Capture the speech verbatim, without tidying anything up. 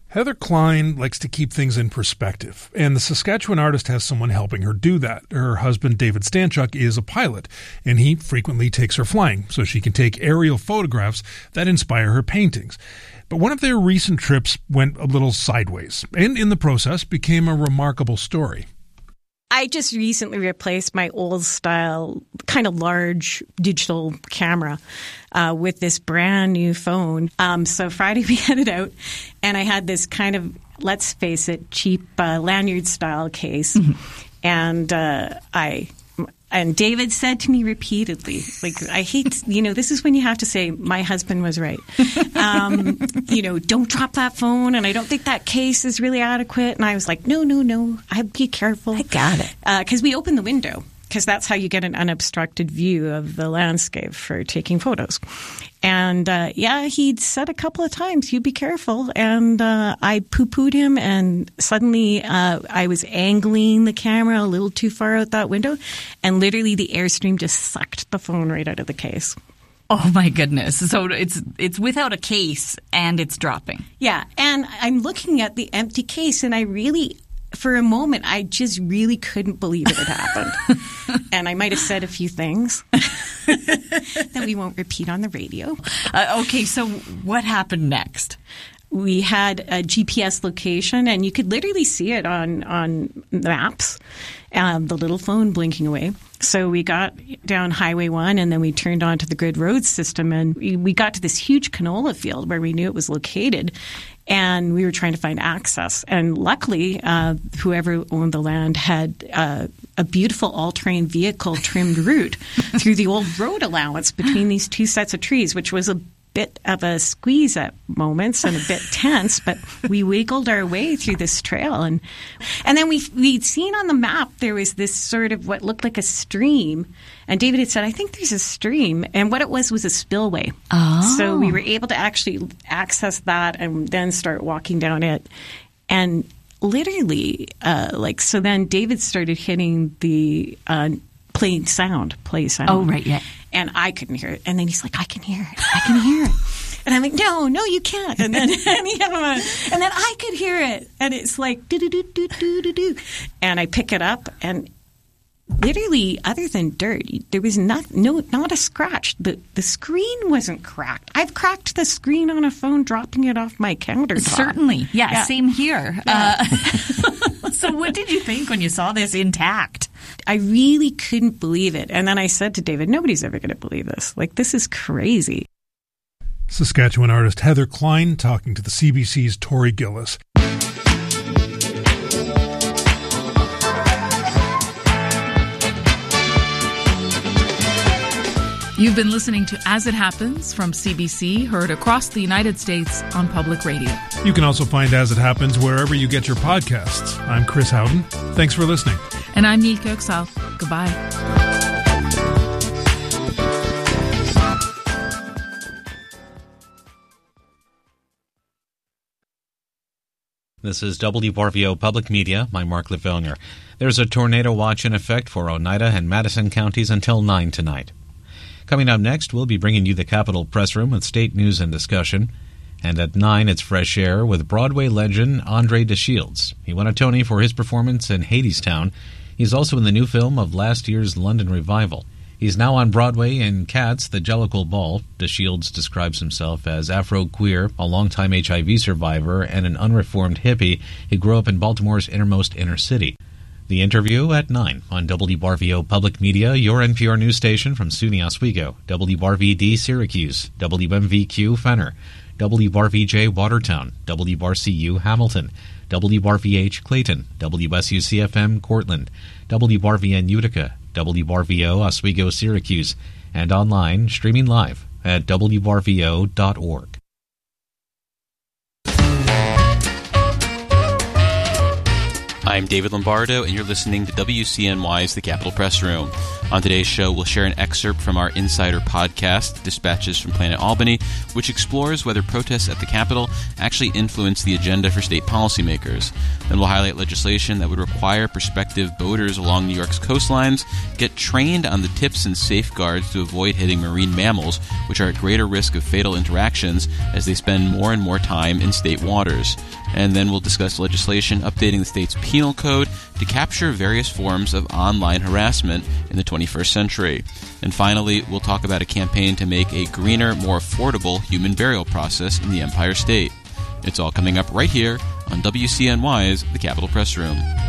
Heather Klein likes to keep things in perspective, and the Saskatchewan artist has someone helping her do that. Her husband, David Stanchuk, is a pilot, and he frequently takes her flying so she can take aerial photographs that inspire her paintings. But one of their recent trips went a little sideways, and in the process became a remarkable story. I just recently replaced my old style, kind of large digital camera uh, with this brand new phone. Um, so Friday we headed out, and I had this kind of, let's face it, cheap uh, lanyard style case. Mm-hmm. And uh, I... And David said to me repeatedly, like, I hate, you know, this is when you have to say, my husband was right. Um, you know, don't drop that phone, and I don't think that case is really adequate. And I was like, no, no, no, I'd be careful. I got it. Because uh, we opened the window, because that's how you get an unobstructed view of the landscape for taking photos. And, uh, yeah, he'd said a couple of times, you be careful. And uh, I poo-pooed him, and suddenly uh, I was angling the camera a little too far out that window, and literally the airstream just sucked the phone right out of the case. Oh, my goodness. So it's it's without a case, and it's dropping. Yeah, and I'm looking at the empty case, and I really... For a moment, I just really couldn't believe it had happened. And I might have said a few things that we won't repeat on the radio. Uh, okay, so what happened next? We had a G P S location, and you could literally see it on, on maps, um, the little phone blinking away. So we got down Highway one, and then we turned onto the grid road system, and we, we got to this huge canola field where we knew it was located. And we were trying to find access. And luckily, uh, whoever owned the land had uh, a beautiful all-terrain vehicle trimmed route through the old road allowance between these two sets of trees, which was a bit of a squeeze at moments and a bit tense, but we wiggled our way through this trail. And and then we, we'd seen on the map there was this sort of what looked like a stream. And David had said, I think there's a stream. And what it was was a spillway. Oh. So we were able to actually access that and then start walking down it. And literally, uh, like, so then David started hitting the uh, play sound, play sound. Oh, right, yeah. And I couldn't hear it. And then he's like, I can hear it. I can hear it. And I'm like, no, no, you can't. And then and, he had a, and then I could hear it. And it's like, do-do-do-do-do-do-do. And I pick it up, and literally, other than dirt, there was not no not a scratch. The the screen wasn't cracked. I've cracked the screen on a phone dropping it off my countertop. Certainly. Yeah, yeah. Same here. Yeah. Uh, so what did you think when you saw this intact? I really couldn't believe it. And then I said to David, nobody's ever going to believe this. Like, this is crazy. Saskatchewan artist Heather Klein talking to the C B C's Tori Gillis. You've been listening to As It Happens from C B C, heard across the United States on public radio. You can also find As It Happens wherever you get your podcasts. I'm Chris Howden. Thanks for listening. And I'm Nick Oxal. Goodbye. This is W R V O Public Media. I'm Mark Lavillier. There's a tornado watch in effect for Oneida and Madison counties until nine tonight. Coming up next, we'll be bringing you the Capitol Press Room with state news and discussion. And at nine, it's Fresh Air with Broadway legend Andre DeShields. He won a Tony for his performance in Hadestown. He's also in the new film of last year's London revival. He's now on Broadway in Cats, The Jellicle Ball. DeShields describes himself as Afro-queer, a longtime H I V survivor, and an unreformed hippie. He grew up in Baltimore's innermost inner city. The interview at nine on W R V O Public Media, your N P R news station from SUNY Oswego, W R V D Syracuse, W M V Q Fenner, W R V J Watertown, W R C U Hamilton, W R V H Clayton, W S U C F M Cortland, W R V N Utica, W R V O Oswego Syracuse, and online streaming live at W R V O dot org. I'm David Lombardo, and you're listening to W C N Y's The Capitol Press Room. On today's show, we'll share an excerpt from our Insider podcast, Dispatches from Planet Albany, which explores whether protests at the Capitol actually influence the agenda for state policymakers. Then we'll highlight legislation that would require prospective boaters along New York's coastlines get trained on the tips and safeguards to avoid hitting marine mammals, which are at greater risk of fatal interactions as they spend more and more time in state waters. And then we'll discuss legislation updating the state's penal code to capture various forms of online harassment in the twenty-first century. And finally, we'll talk about a campaign to make a greener, more affordable human burial process in the Empire State. It's all coming up right here on W C N Y's The Capitol Press Room.